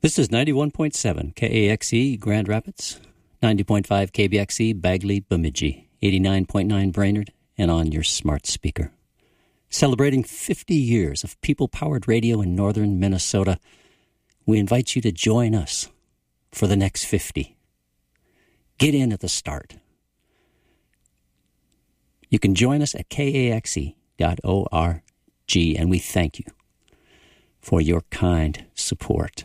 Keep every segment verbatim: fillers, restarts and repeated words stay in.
This is ninety-one point seven K A X E Grand Rapids, ninety point five K B X E Bagley Bemidji, eighty-nine point nine Brainerd, and on your smart speaker. Celebrating fifty years of people-powered radio in northern Minnesota, we invite you to join us for the next fifty. Get in at the start. You can join us at K A X E dot org, and we thank you for your kind support.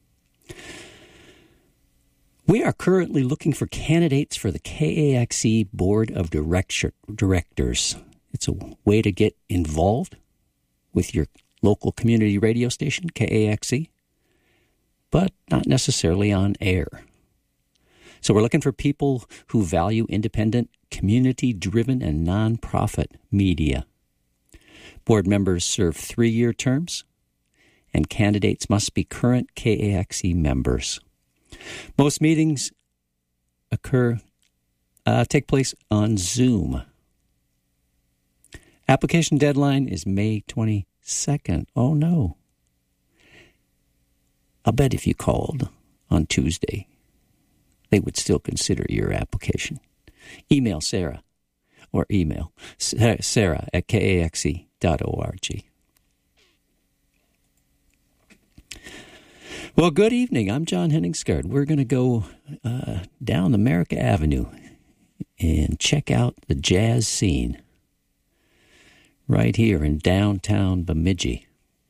We are currently looking for candidates for the K A X E Board of Director, Directors. It's a way to get involved with your local community radio station, K A X E, but not necessarily on air. So we're looking for people who value independent, community-driven, and nonprofit media. Board members serve three-year terms, and candidates must be current K A X E members. Most meetings occur, uh, take place on Zoom. Application deadline is May twenty-second. Oh, no. I'll bet if you called on Tuesday, they would still consider your application. Email Sarah, or email Sarah at K A X E dot org. Well, good evening. I'm John Henningsgaard. We're going to go uh, down America Avenue and check out the jazz scene right here in downtown Bemidji.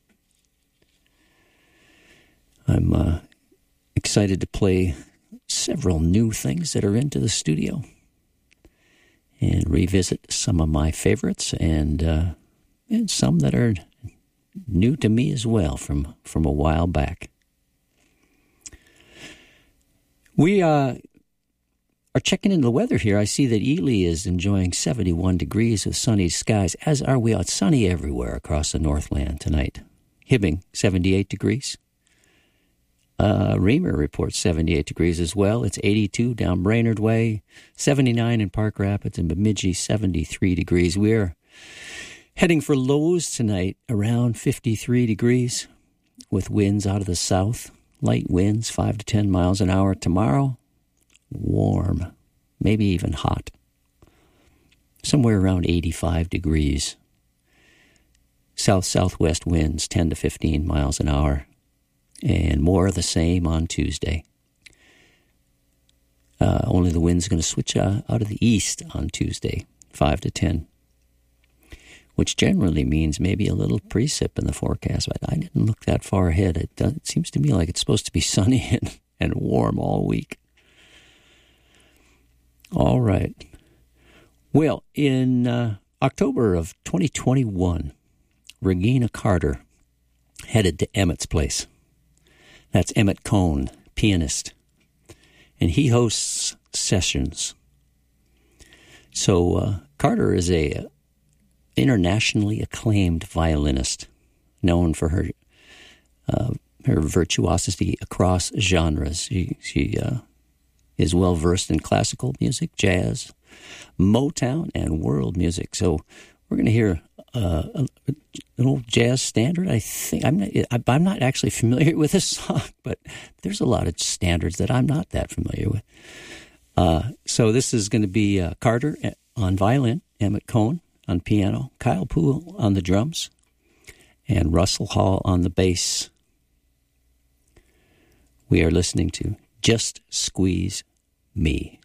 I'm uh, excited to play several new things that are into the studio and revisit some of my favorites and uh, and some that are new to me as well from, from a while back. We uh, are checking into the weather here. I see that Ely is enjoying seventy-one degrees with sunny skies, as are we. It's sunny everywhere across the Northland tonight. Hibbing, seventy-eight degrees. Uh, Reamer reports seventy-eight degrees as well. It's eighty-two down Brainerd Way, seventy-nine in Park Rapids, and Bemidji, seventy-three degrees. We're heading for lows tonight around fifty-three degrees with winds out of the south. Light winds, five to ten miles an hour. Tomorrow, warm, maybe even hot. Somewhere around eighty-five degrees. South-southwest winds, ten to fifteen miles an hour. And more of the same on Tuesday. Uh, only the wind's going to switch uh, out of the east on Tuesday, five to ten. Which generally means maybe a little precip in the forecast. But I didn't look that far ahead. It, does, it seems to me like it's supposed to be sunny and, and warm all week. All right. Well, in uh, October of twenty twenty-one, Regina Carter headed to Emmett's place. That's Emmett Cohn, pianist. And he hosts sessions. So uh, Carter is a internationally acclaimed violinist, known for her uh, her virtuosity across genres. She, she uh, is well versed in classical music, jazz, Motown, and world music. So we're going to hear uh, an old jazz standard. I think I'm not, I'm not actually familiar with this song, but there's a lot of standards that I'm not that familiar with. Uh, so this is going to be uh, Carter on violin, Emmett Cohn on piano, Kyle Poole on the drums, and Russell Hall on the bass. We are listening to Just Squeeze Me.